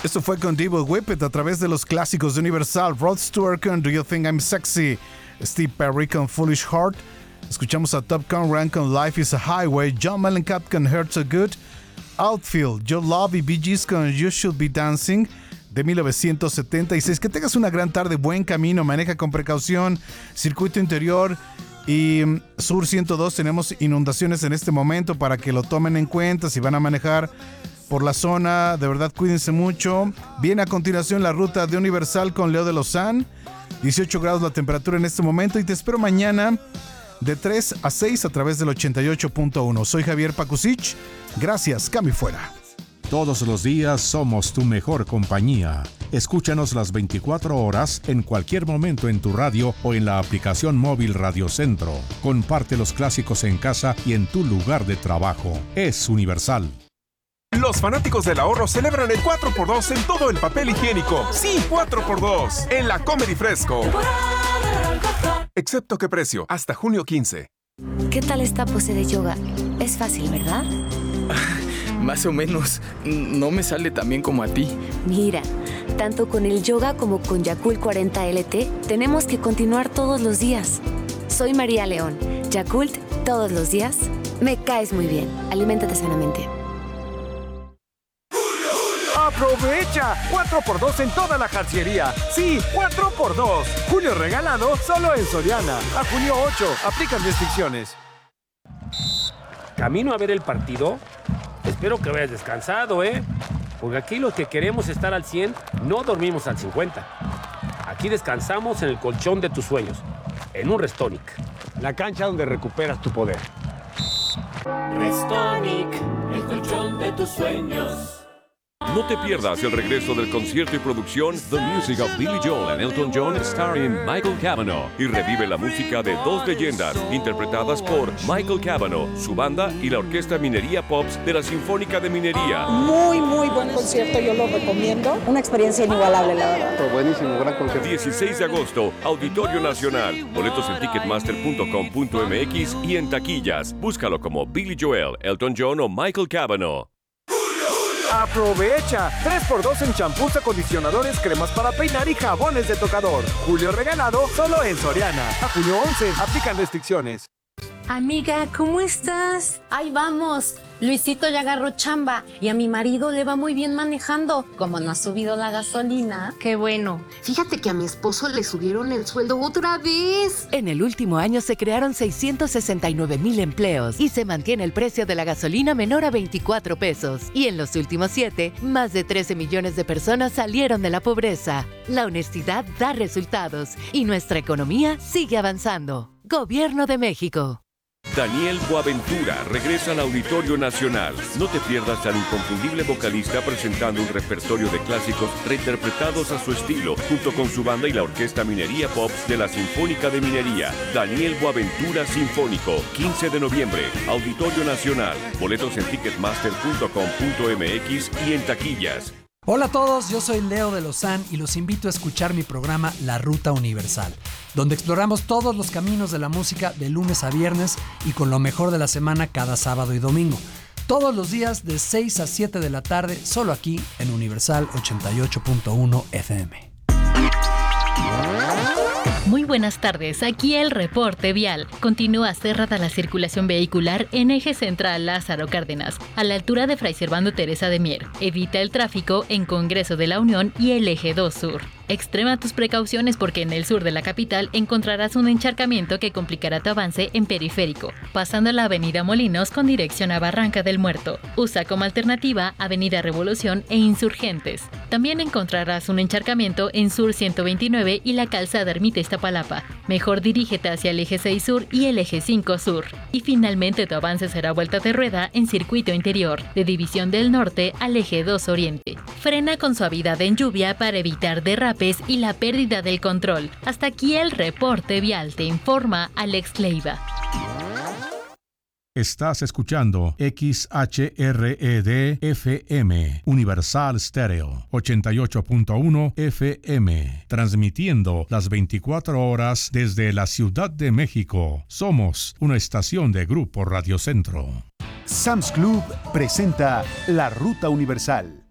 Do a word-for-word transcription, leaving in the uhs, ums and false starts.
Esto fue con Devil Whip It a través de los clásicos de Universal. Rod Stewart con Do You Think I'm Sexy, Steve Perry con Foolish Heart. Escuchamos a Top Gun Run con Life is a Highway, John Mellencamp con Hurt So Good, Outfield, Joe Love y Bee Gees con You Should Be Dancing de mil novecientos setenta y seis. Que tengas una gran tarde, buen camino, maneja con precaución, circuito interior y Sur ciento dos. Tenemos inundaciones en este momento para que lo tomen en cuenta si van a manejar por la zona. De verdad, cuídense mucho. Viene a continuación la ruta de Universal con Leo de Lozán. dieciocho grados la temperatura en este momento y te espero mañana de tres a seis a través del ochenta y ocho punto uno. Soy Javier Pakusich. Gracias, cambio fuera. Todos los días somos tu mejor compañía. Escúchanos las veinticuatro horas en cualquier momento en tu radio o en la aplicación móvil Radio Centro. Comparte los clásicos en casa y en tu lugar de trabajo. Es Universal. Los fanáticos del ahorro celebran el cuatro por dos en todo el papel higiénico. Sí, cuatro por dos en la Comedy Fresco. Excepto qué precio, hasta junio quince. ¿Qué tal esta pose de yoga? Es fácil, ¿verdad? Más o menos. No me sale tan bien como a ti. Mira, tanto con el yoga como con Yakult cuarenta L T, tenemos que continuar todos los días. Soy María León. Yakult, todos los días. Me caes muy bien. Aliméntate sanamente. ¡Aprovecha! cuatro por dos en toda la jarciería. Sí, cuatro por dos. Julio regalado solo en Soriana. A junio ocho. Aplican restricciones. ¿Camino a ver el partido? Espero que hayas descansado, ¿eh? Porque aquí los que queremos estar al cien, no dormimos al cincuenta. Aquí descansamos en el colchón de tus sueños, en un Restonic. La cancha donde recuperas tu poder. Restonic, el colchón de tus sueños. No te pierdas el regreso del concierto y producción The Music of Billy Joel and Elton John starring Michael Cavanaugh y revive la música de dos leyendas interpretadas por Michael Cavanaugh, su banda y la Orquesta Minería Pops de la Sinfónica de Minería. Muy, muy buen concierto, yo lo recomiendo. Una experiencia inigualable, la verdad. Fue buenísimo, gran concierto. dieciséis de agosto, Auditorio Nacional. Boletos en ticketmaster punto com punto m x y en taquillas. Búscalo como Billy Joel, Elton John o Michael Cavanaugh. ¡Aprovecha! tres por dos en champús, acondicionadores, cremas para peinar y jabones de tocador. Julio regalado solo en Soriana. A junio once. Aplican restricciones. Amiga, ¿cómo estás? Ahí vamos. Luisito ya agarró chamba y a mi marido le va muy bien manejando. Como no ha subido la gasolina. Qué bueno. Fíjate que a mi esposo le subieron el sueldo otra vez. En el último año se crearon seiscientos sesenta y nueve mil empleos y se mantiene el precio de la gasolina menor a veinticuatro pesos. Y en los últimos siete, más de trece millones de personas salieron de la pobreza. La honestidad da resultados y nuestra economía sigue avanzando. Gobierno de México. Daniel Boaventura regresa al Auditorio Nacional. No te pierdas al inconfundible vocalista presentando un repertorio de clásicos reinterpretados a su estilo, junto con su banda y la Orquesta Minería Pops de la Sinfónica de Minería. Daniel Boaventura Sinfónico, quince de noviembre, Auditorio Nacional. Boletos en ticketmaster punto com punto m x y en taquillas. Hola a todos, yo soy Leo de Lozán y los invito a escuchar mi programa La Ruta Universal, donde exploramos todos los caminos de la música de lunes a viernes y con lo mejor de la semana cada sábado y domingo. Todos los días de seis a siete de la tarde, solo aquí en Universal ochenta y ocho punto uno F M. Muy buenas tardes, aquí el reporte vial. Continúa cerrada la circulación vehicular en eje central Lázaro Cárdenas, a la altura de Fray Servando Teresa de Mier. Evita el tráfico en Congreso de la Unión y el eje dos Sur. Extrema tus precauciones porque en el sur de la capital encontrarás un encharcamiento que complicará tu avance en periférico, pasando la avenida Molinos con dirección a Barranca del Muerto. Usa como alternativa avenida Revolución e Insurgentes. También encontrarás un encharcamiento en Sur ciento veintinueve y la calzada Ermita Iztapalapa. Mejor dirígete hacia el eje seis Sur y el eje cinco Sur. Y finalmente tu avance será vuelta de rueda en circuito interior, de División del Norte al eje dos Oriente. Frena con suavidad en lluvia para evitar derrapes y la pérdida del control. Hasta aquí el reporte vial, te informa Alex Leiva. Estás escuchando X H R E D F M, Universal Stereo, ochenta y ocho punto uno F M, transmitiendo las veinticuatro horas desde la Ciudad de México. Somos una estación de Grupo Radio Centro. Sam's Club presenta La Ruta Universal.